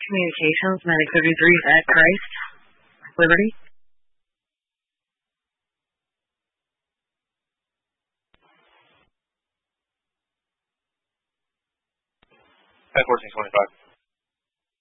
Communications, Medic 33 at Christ, Liberty. At 1425.